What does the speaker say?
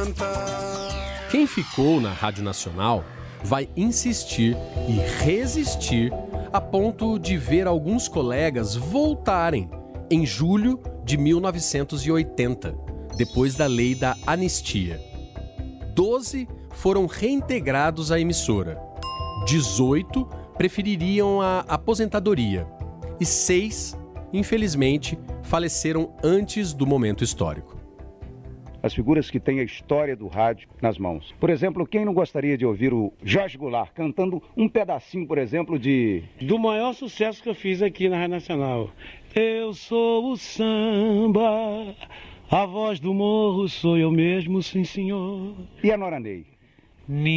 Quem ficou na Rádio Nacional vai insistir e resistir a ponto de ver alguns colegas voltarem em julho de 1980, depois da lei da anistia. 12 foram reintegrados à emissora, 18 prefeririam a aposentadoria e 6, infelizmente, faleceram antes do momento histórico. As figuras que têm a história do rádio nas mãos. Por exemplo, quem não gostaria de ouvir o Jorge Goulart cantando um pedacinho, por exemplo, do maior sucesso que eu fiz aqui na Rádio Nacional. Eu sou o samba, a voz do morro sou eu mesmo, sim senhor. E a Nora Ney?